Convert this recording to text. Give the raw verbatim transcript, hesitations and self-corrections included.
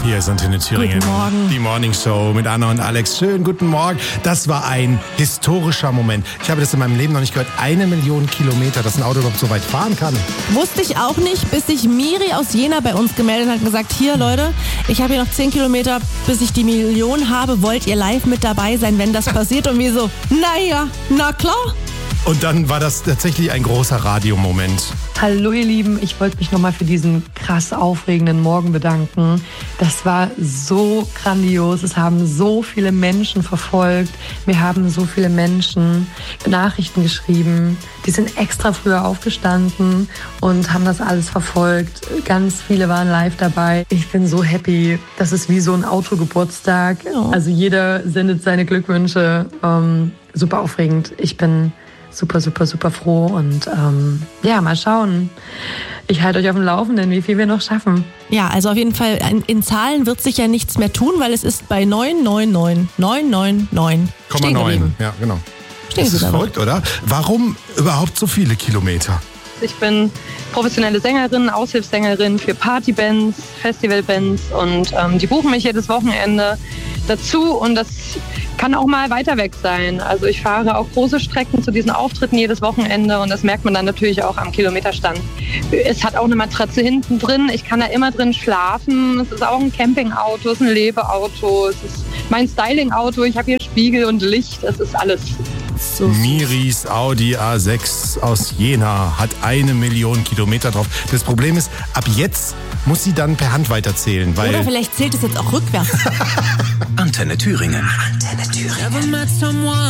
Hier ist Antenne Thüringen. Guten Morgen. Die Morning Show mit Anna und Alex. Schönen guten Morgen. Das war ein historischer Moment. Ich habe das in meinem Leben noch nicht gehört. Eine Million Kilometer, dass ein Auto überhaupt so weit fahren kann. Wusste ich auch nicht, bis sich Miri aus Jena bei uns gemeldet hat und gesagt, hier Leute, ich habe hier noch zehn Kilometer, bis ich die Million habe. Wollt ihr live mit dabei sein, wenn das passiert? Und wir so, naja, na klar. Und dann war das tatsächlich ein großer Radiomoment. Hallo ihr Lieben, ich wollte mich nochmal für diesen krass aufregenden Morgen bedanken. Das war so grandios, es haben so viele Menschen verfolgt, mir haben so viele Menschen Nachrichten geschrieben, die sind extra früher aufgestanden und haben das alles verfolgt. Ganz viele waren live dabei. Ich bin so happy, das ist wie so ein Autogeburtstag. Ja. Also jeder sendet seine Glückwünsche, ähm, super aufregend. Ich bin super, super, super froh und ähm, ja, mal schauen. Ich halte euch auf dem Laufenden, wie viel wir noch schaffen. Ja, also auf jeden Fall, in, in Zahlen wird sich ja nichts mehr tun, weil es ist bei neun neun neun neun neun neun stehen geblieben. Ja, genau. Stehen Das ist geblieben. verrückt, oder? Warum überhaupt so viele Kilometer? Ich bin professionelle Sängerin, Aushilfssängerin für Partybands, Festivalbands und ähm, die buchen mich jedes Wochenende dazu und das kann auch mal weiter weg sein. Also ich fahre auch große Strecken zu diesen Auftritten jedes Wochenende und das merkt man dann natürlich auch am Kilometerstand. Es hat auch eine Matratze hinten drin, ich kann da immer drin schlafen. Es ist auch ein Campingauto, es ist ein Lebeauto, es ist mein Stylingauto, ich habe hier Spiegel und Licht, es ist alles. So. Miris Audi A sechs aus Jena hat eine Million Kilometer drauf. Das Problem ist, ab jetzt muss sie dann per Hand weiterzählen, weil... Oder vielleicht zählt es jetzt auch rückwärts. Antenne Thüringen. Antenne Thüringen.